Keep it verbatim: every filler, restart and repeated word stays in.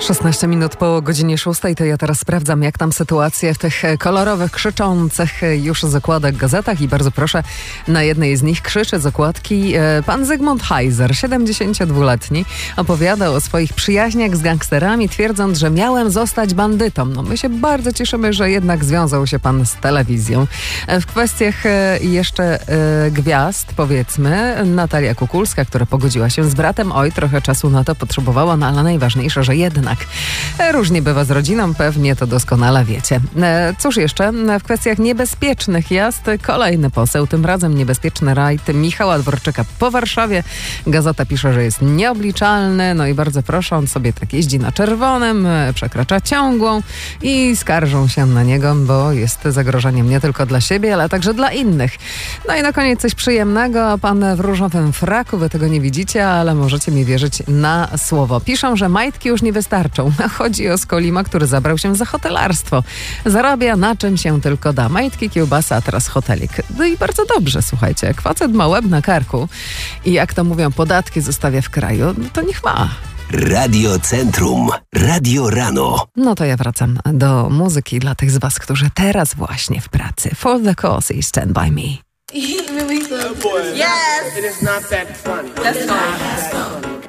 szesnaście minut po godzinie szóstej, to ja teraz sprawdzam, jak tam sytuacje w tych kolorowych, krzyczących już zakładach gazetach i bardzo proszę, na jednej z nich krzyczy z okładki pan Zygmunt Heiser, siedemdziesięciodwuletni, opowiada o swoich przyjaźniach z gangsterami, twierdząc, że miałem zostać bandytą. No my się bardzo cieszymy, że jednak związał się pan z telewizją. W kwestiach jeszcze gwiazd, powiedzmy, Natalia Kukulska, która pogodziła się z bratem, oj, trochę czasu na to potrzebowała, no ale najważniejsze, że jednak różnie bywa z rodziną, pewnie to doskonale wiecie. Cóż jeszcze? W kwestiach niebezpiecznych jazd kolejny poseł, tym razem niebezpieczny rajd Michała Dworczyka po Warszawie. Gazeta pisze, że jest nieobliczalny, no i bardzo proszę, on sobie tak jeździ na czerwonym, przekracza ciągłą i skarżą się na niego, bo jest zagrożeniem nie tylko dla siebie, ale także dla innych. No i na koniec coś przyjemnego. Pan w różowym fraku, wy tego nie widzicie, ale możecie mi wierzyć na słowo. Piszą, że majtki już nie wystarczą. Chodzi o Skolima, który zabrał się za hotelarstwo. Zarabia na czym się tylko da. Majtki, kiełbasa, a teraz hotelik. No i bardzo dobrze, słuchajcie. Jak facet ma łeb na karku i jak to mówią, podatki zostawia w kraju, no to niech ma. Radio Centrum. Radio Rano. No to ja wracam do muzyki dla tych z was, którzy teraz właśnie w pracy. For the cause i Stand By Me. He's really so good. Yes! It is not that funny. That's fine.